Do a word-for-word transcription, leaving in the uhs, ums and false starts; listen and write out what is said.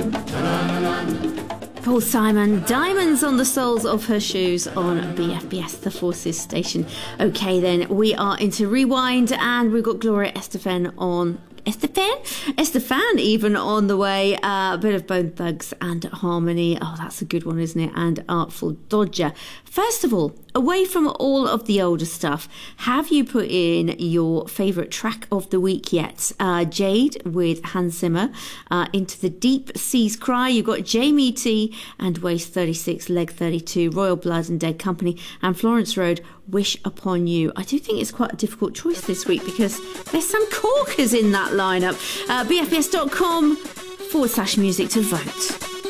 Paul Simon, Diamonds on the Soles of Her Shoes on B F B S, the Forces station. Okay then, we are into Rewind and we've got Gloria Estefan on... Estefan? Estefan even on the way. Uh, a bit of Bone Thugs and Harmony. Oh, that's a good one, isn't it? And Artful Dodger. First of all, away from all of the older stuff, have you put in your favourite track of the week yet? Uh, Jade with Hans Zimmer, uh, Into the Deep Seas Cry. You've got Jamie T and Waist thirty-six, Leg thirty-two, Royal Blood and Dead Company, and Florence Road, Wish Upon You. I do think it's quite a difficult choice this week because there's some corkers in that lineup. Uh, B F B S dot com forward slash music to vote.